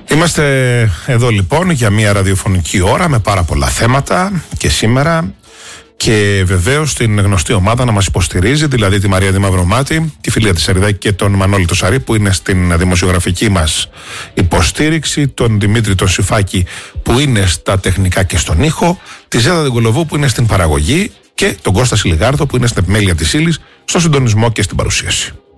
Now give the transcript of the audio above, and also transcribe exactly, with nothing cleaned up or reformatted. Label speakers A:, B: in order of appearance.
A: Είμαστε εδώ λοιπόν για μια ραδιοφωνική ώρα με πάρα πολλά θέματα και σήμερα και βεβαίως την γνωστή ομάδα να μας υποστηρίζει, δηλαδή τη Μαρία Τη Μαυρομάτη, τη Φιλία της Σαριδάκη και τον Μανώλη τον Σαρή που είναι στην δημοσιογραφική μας υποστήριξη, τον Δημήτρη τον Σιφάκη που είναι στα τεχνικά και στον ήχο, τη Ζέτα Δεγκολοβού που είναι στην παραγωγή και τον Κώστα Σιλιγάρδο που είναι στην επιμέλεια της ύλης, στο συντονισμό και στην παρουσίαση.